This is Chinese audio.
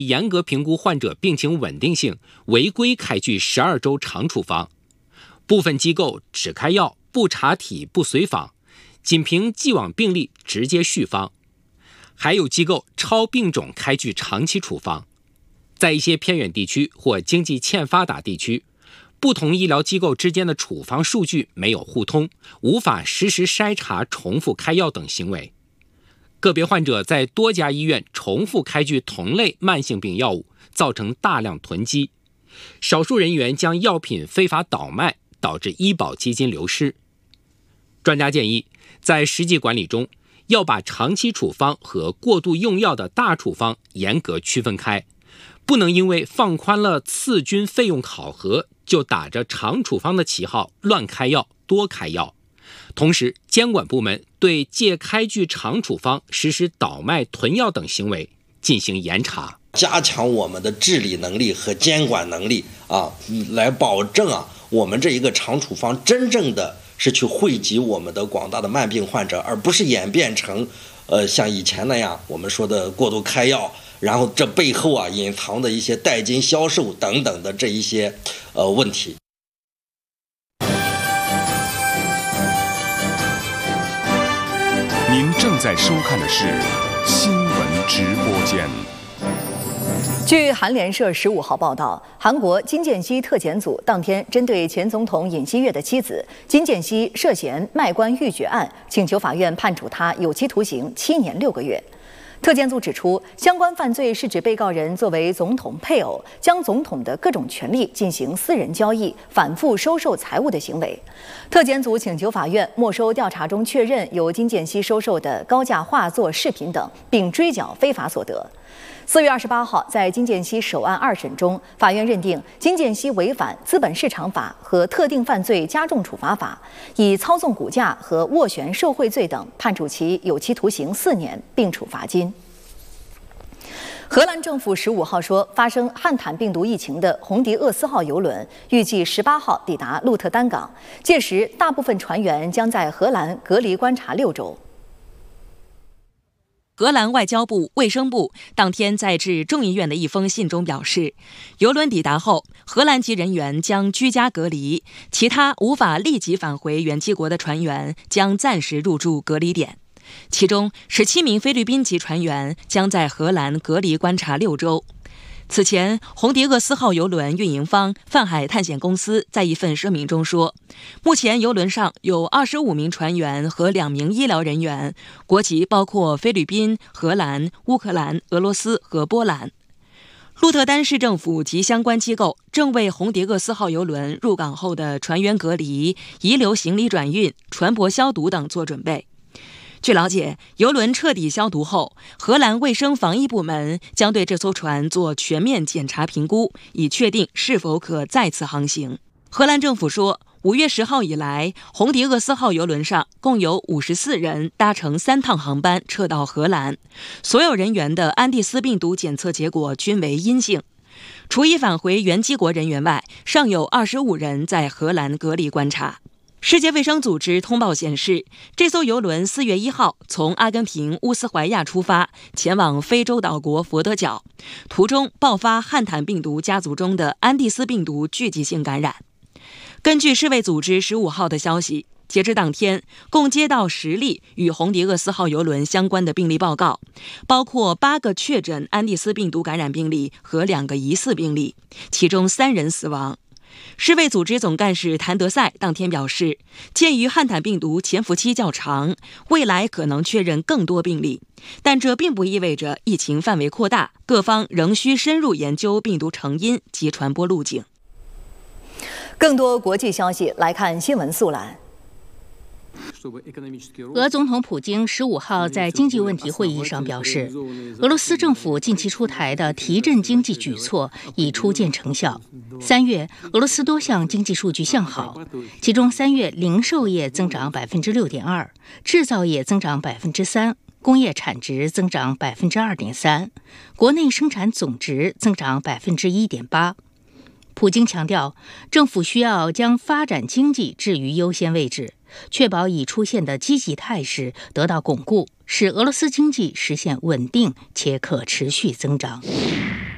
严格评估患者病情稳定性，违规开具12周长处方。部分机构只开药，不查体不随访，仅凭既往病例直接续方。还有机构超病种开具长期处方。在一些偏远地区或经济欠发达地区，不同医疗机构之间的处方数据没有互通，无法实时筛查重复开药等行为。个别患者在多家医院重复开具同类慢性病药物，造成大量囤积。少数人员将药品非法倒卖，导致医保基金流失。专家建议，在实际管理中，要把长期处方和过度用药的大处方严格区分开，不能因为放宽了次均费用考核，就打着长处方的旗号乱开药、多开药。同时，监管部门对借开具长处方实施倒卖、囤药等行为进行严查， 加强我们的治理能力和监管能力来保证我们这一个长处方真正的是去惠及我们的广大的慢病患者，而不是演变成像以前那样我们说的过度开药，然后这背后隐藏的一些代金销售等等的这一些问题。 您正在收看的是新闻直播间。 据韩联社15号报道，韩国金建熙特检组当天针对前总统尹锡悦的妻子金建熙涉嫌卖官鬻爵案，请求法院判处他有期徒刑7年6个月。特检组指出，相关犯罪是指被告人作为总统配偶，将总统的各种权利进行私人交易、反复收受财物的行为。特检组请求法院没收调查中确认由金建熙收受的高价画作、视频等，并追缴非法所得。4月28号，在金建熙首案2审中，法院认定金建熙违反资本市场法和特定犯罪加重处罚法，以操纵股价和斡旋受贿罪等判处其有期徒刑4年，并处罚金。荷兰政府15号说，发生汉坦病毒疫情的红迪厄斯号邮轮预计18号抵达鹿特丹港，届时大部分船员将在荷兰隔离观察6周。 荷兰外交部、卫生部当天在致众议院的一封信中表示，邮轮抵达后，荷兰籍人员将居家隔离，其他无法立即返回原籍国的船员将暂时入住隔离点。其中17名菲律宾籍船员将在荷兰隔离观察6周。此前，红迪厄斯号邮轮运营方泛海探险公司在一份声明中说，目前邮轮上有25名船员和2名医疗人员，国籍包括菲律宾、荷兰、乌克兰、俄罗斯和波兰。鹿特丹市政府及相关机构正为红迪厄斯号邮轮入港后的船员隔离、遗留行李转运、船舶消毒等做准备。据了解，邮轮彻底消毒后，荷兰卫生防疫部门将对这艘船做全面检查评估，以确定是否可再次航行。荷兰政府说，5月10号以来，红迪厄斯号邮轮上共有54人搭乘3趟航班撤到荷兰，所有人员的安第斯病毒检测结果均为阴性。除已返回原籍国人员外，尚有25人在荷兰隔离观察。世界卫生组织通报显示，这艘邮轮4月1号从阿根廷乌斯怀亚出发，前往非洲岛国佛得角，途中爆发汉坦病毒家族中的安第斯病毒聚集性感染。根据世卫组织15号的消息，截至当天，共接到10例与红迪厄斯号邮轮相关的病例报告，包括8个确诊安第斯病毒感染病例和2个疑似病例，其中3人死亡。世卫组织总干事谭德赛当天表示，鉴于汉坦病毒潜伏期较长，未来可能确认更多病例，但这并不意味着疫情范围扩大，各方仍需深入研究病毒成因及传播路径。 更多国际消息来看新闻速览。 俄总统普京15号在经济问题会议上表示，俄罗斯政府近期出台的提振经济举措已初见成效。3月，俄罗斯多项经济数据向好，其中3月零售业增长6.2%，制造业增长3%，工业产值增长2.3%，国内生产总值增长1.8%。普京强调，政府需要将发展经济置于优先位置，确保已出现的积极态势得到巩固，使俄罗斯经济实现稳定且可持续增长。